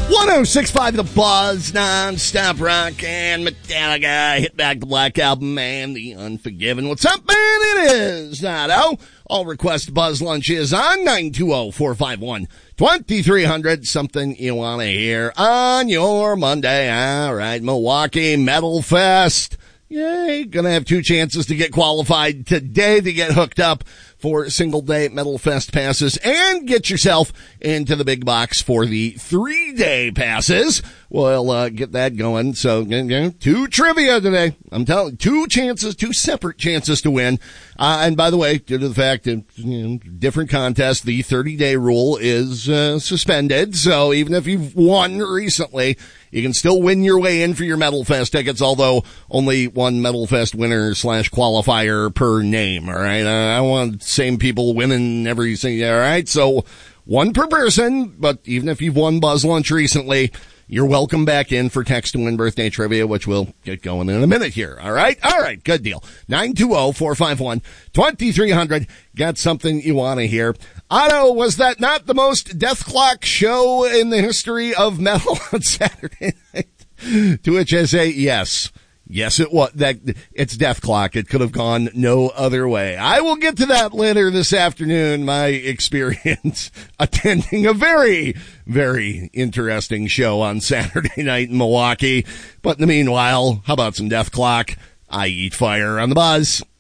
106.5 The Buzz, non-stop rock, and Metallica, Hit Back the Black Album, and The Unforgiven. What's up, man? It is Nato. All request Buzz Lunch is on 920-451-2300. Something you want to hear on your Monday. All right, Milwaukee Metal Fest. Yay, gonna have 2 chances to get qualified today to get hooked up for single day Metal Fest passes and get yourself into the big box for the 3-day passes. We'll get that going. So, 2 trivia today. I'm telling you, 2 chances, 2 separate chances to win. And by the way, due to the fact that, different contest, the 30-day rule is suspended. So even if you've won recently, you can still win your way in for your Metal Fest tickets, although only one Metal Fest winner / qualifier per name, all right? I want the same people winning every single, all right? So 1 per person, but even if you've won Buzz Lunch recently, you're welcome back in for text to win birthday trivia, which we'll get going in a minute here, all right? All right, good deal. 920-451-2300. Got something you want to hear. Otto, was that not the most death clock show in the history of metal on Saturday night? To which I say, yes. Yes, it was. It's death clock. It could have gone no other way. I will get to that later this afternoon, my experience attending a very, very interesting show on Saturday night in Milwaukee. But in the meanwhile, how about some death clock? I eat fire on the Buzz.